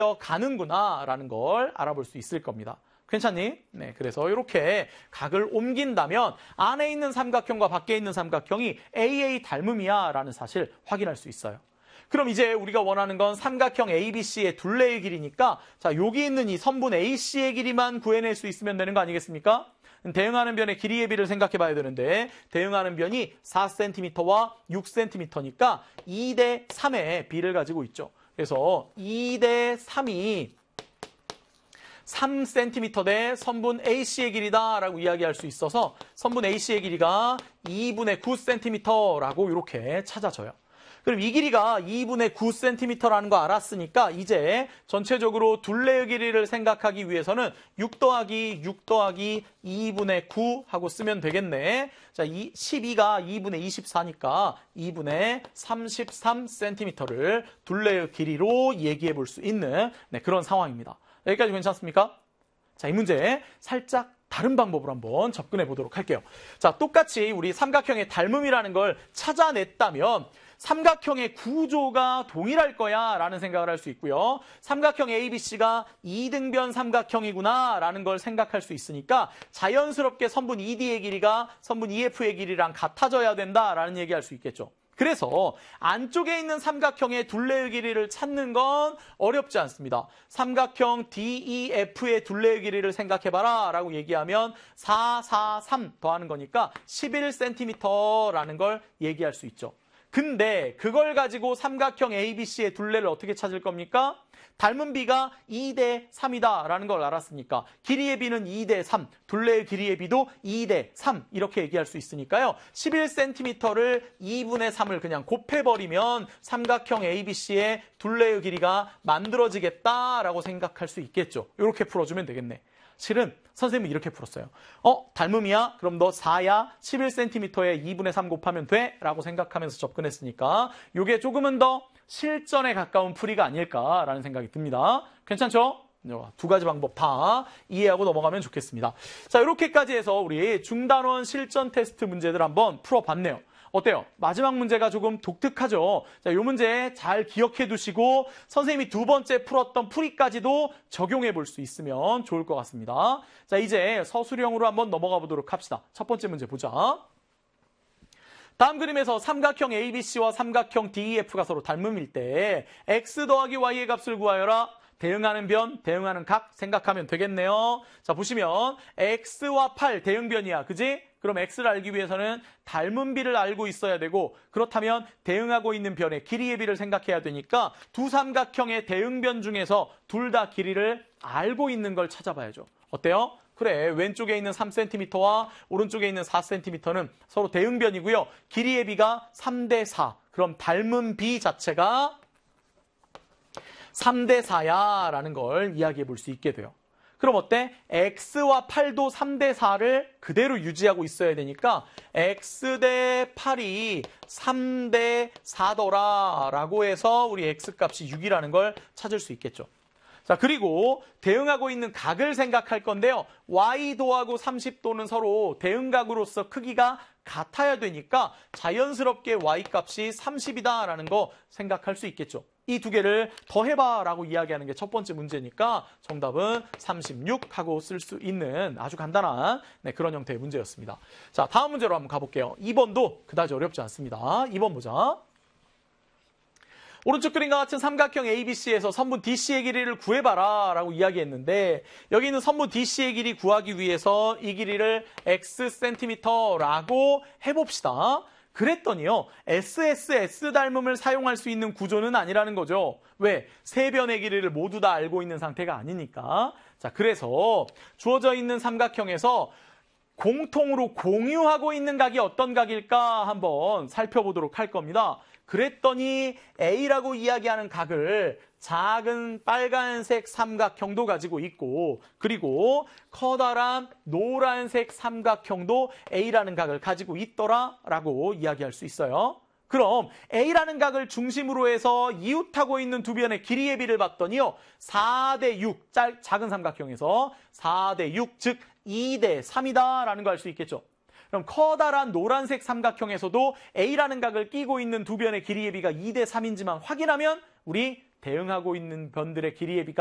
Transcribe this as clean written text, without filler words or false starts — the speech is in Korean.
가는구나 라는 걸 알아볼 수 있을 겁니다. 괜찮니? 네, 그래서 이렇게 각을 옮긴다면 안에 있는 삼각형과 밖에 있는 삼각형이 AA 닮음이야 라는 사실 확인할 수 있어요. 그럼 이제 우리가 원하는 건 삼각형 ABC의 둘레의 길이니까 자, 여기 있는 이 선분 AC의 길이만 구해낼 수 있으면 되는 거 아니겠습니까? 대응하는 변의 길이의 비를 생각해 봐야 되는데 대응하는 변이 4cm와 6cm니까 2대 3의 비를 가지고 있죠. 그래서 2대 3이 3cm 대 선분 AC의 길이다라고 이야기할 수 있어서 선분 AC의 길이가 2분의 9cm라고 이렇게 찾아져요. 그럼 이 길이가 2분의 9cm라는 거 알았으니까 이제 전체적으로 둘레의 길이를 생각하기 위해서는 6 더하기 6 더하기 2분의 9 하고 쓰면 되겠네. 자, 12가 2분의 24니까 2분의 33cm를 둘레의 길이로 얘기해 볼 수 있는 그런 상황입니다. 여기까지 괜찮습니까? 자, 이 문제 살짝 다른 방법으로 한번 접근해 보도록 할게요. 자, 똑같이 우리 삼각형의 닮음이라는 걸 찾아냈다면 삼각형의 구조가 동일할 거야 라는 생각을 할 수 있고요. 삼각형 ABC가 이등변 삼각형이구나 라는 걸 생각할 수 있으니까 자연스럽게 선분 ED의 길이가 선분 EF의 길이랑 같아져야 된다라는 얘기할 수 있겠죠. 그래서 안쪽에 있는 삼각형의 둘레의 길이를 찾는 건 어렵지 않습니다. 삼각형 DEF의 둘레의 길이를 생각해봐라 라고 얘기하면 4, 4, 3 더하는 거니까 11cm라는 걸 얘기할 수 있죠. 근데 그걸 가지고 삼각형 ABC의 둘레를 어떻게 찾을 겁니까? 닮은 비가 2대 3이다라는 걸 알았으니까 길이의 비는 2대 3, 둘레의 길이의 비도 2대 3 이렇게 얘기할 수 있으니까요. 11cm를 2분의 3을 그냥 곱해버리면 삼각형 ABC의 둘레의 길이가 만들어지겠다라고 생각할 수 있겠죠. 이렇게 풀어주면 되겠네. 실은 선생님은 이렇게 풀었어요. 닮음이야? 그럼 너 4야? 11cm에 2분의 3 곱하면 돼? 라고 생각하면서 접근했으니까 이게 조금은 더 실전에 가까운 풀이가 아닐까라는 생각이 듭니다. 괜찮죠? 두 가지 방법 다 이해하고 넘어가면 좋겠습니다. 자, 이렇게까지 해서 우리 중단원 실전 테스트 문제들 한번 풀어봤네요. 어때요? 마지막 문제가 조금 독특하죠? 자, 이 문제 잘 기억해 두시고 선생님이 두 번째 풀었던 풀이까지도 적용해 볼 수 있으면 좋을 것 같습니다. 자, 이제 서술형으로 한번 넘어가 보도록 합시다. 첫 번째 문제 보자. 다음 그림에서 삼각형 ABC와 삼각형 DEF가 서로 닮음일 때 x 더하기 y의 값을 구하여라. 대응하는 변, 대응하는 각 생각하면 되겠네요. 자, 보시면 x와 8 대응변이야. 그지? 그럼 x를 알기 위해서는 닮은 비를 알고 있어야 되고 그렇다면 대응하고 있는 변의 길이의 비를 생각해야 되니까 두 삼각형의 대응변 중에서 둘 다 길이를 알고 있는 걸 찾아봐야죠. 어때요? 그래, 왼쪽에 있는 3cm와 오른쪽에 있는 4cm는 서로 대응변이고요. 길이의 비가 3대 4. 그럼 닮은 비 자체가 3대 4야 라는 걸 이야기해 볼 수 있게 돼요. 그럼 어때? x와 8도 3대 4를 그대로 유지하고 있어야 되니까 x 대 8이 3대 4더라 라고 해서 우리 x값이 6이라는 걸 찾을 수 있겠죠. 자, 그리고 대응하고 있는 각을 생각할 건데요. y도하고 30도는 서로 대응각으로서 크기가 같아야 되니까 자연스럽게 y값이 30이다라는 거 생각할 수 있겠죠. 이 두 개를 더해봐 라고 이야기하는 게 첫 번째 문제니까 정답은 36 하고 쓸 수 있는 아주 간단한 그런 형태의 문제였습니다. 자, 다음 문제로 한번 가볼게요. 2번도 그다지 어렵지 않습니다. 2번 보자. 오른쪽 그림과 같은 삼각형 ABC에서 선분 DC의 길이를 구해봐라 라고 이야기했는데 여기 있는 선분 DC의 길이 구하기 위해서 이 길이를 xcm라고 해봅시다. 그랬더니요. SSS 닮음을 사용할 수 있는 구조는 아니라는 거죠. 왜? 세 변의 길이를 모두 다 알고 있는 상태가 아니니까. 자, 그래서 주어져 있는 삼각형에서 공통으로 공유하고 있는 각이 어떤 각일까 한번 살펴보도록 할 겁니다. 그랬더니 A라고 이야기하는 각을 작은 빨간색 삼각형도 가지고 있고 그리고 커다란 노란색 삼각형도 A라는 각을 가지고 있더라라고 이야기할 수 있어요. 그럼 A라는 각을 중심으로 해서 이웃하고 있는 두 변의 길이의 비를 봤더니요. 4대 6, 작은 삼각형에서 4대 6, 즉 2대 3이다라는 걸 알 수 있겠죠. 그럼 커다란 노란색 삼각형에서도 A라는 각을 끼고 있는 두 변의 길이의 비가 2대 3인지만 확인하면 우리 대응하고 있는 변들의 길이의 비가